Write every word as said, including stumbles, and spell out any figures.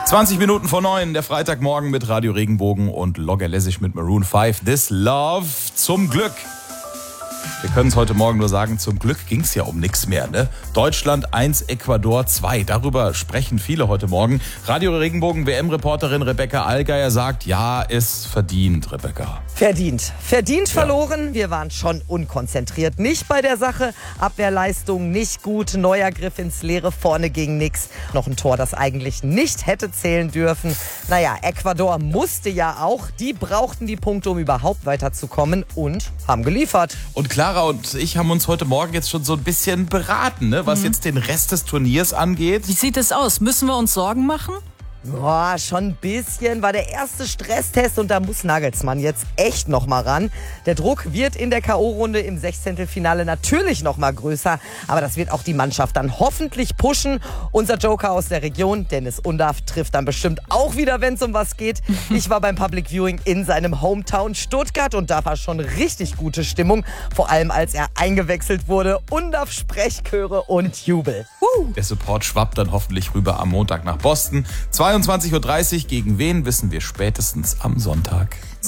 zwanzig Minuten vor neun, der Freitagmorgen mit Radio Regenbogen und Loggerlässig mit Maroon fünf. This Love, zum Glück. Wir können es heute Morgen nur sagen, zum Glück ging es ja um nichts mehr. Ne? Deutschland eins, Ecuador zwei. Darüber sprechen viele heute Morgen. Radio Regenbogen W M-Reporterin Rebecca Allgeier sagt, ja, ist verdient, Rebecca. Verdient. Verdient Ja. verloren. Wir waren schon unkonzentriert. Nicht bei der Sache. Abwehrleistung nicht gut. Neuer Griff ins Leere. Vorne ging nix. Noch ein Tor, das eigentlich nicht hätte zählen dürfen. Naja, Ecuador musste ja auch. Die brauchten die Punkte, um überhaupt weiterzukommen und haben geliefert. Und Clara und ich haben uns heute Morgen jetzt schon so ein bisschen beraten, ne? was mhm. jetzt den Rest des Turniers angeht. Wie sieht es aus? Müssen wir uns Sorgen machen? Boah, schon ein bisschen. War der erste Stresstest und da muss Nagelsmann jetzt echt noch mal ran. Der Druck wird in der K O-Runde im Sechzehntelfinale natürlich noch mal größer. Aber das wird auch die Mannschaft dann hoffentlich pushen. Unser Joker aus der Region, Dennis Undaff, trifft dann bestimmt auch wieder, wenn es um was geht. Ich war beim Public Viewing in seinem Hometown Stuttgart und da war schon richtig gute Stimmung. Vor allem, als er eingewechselt wurde. Undaff, Sprechchöre und Jubel. Uh. Der Support schwappt dann hoffentlich rüber am Montag nach Boston. zweiundzwanzig Uhr dreißig, gegen wen wissen wir spätestens am Sonntag.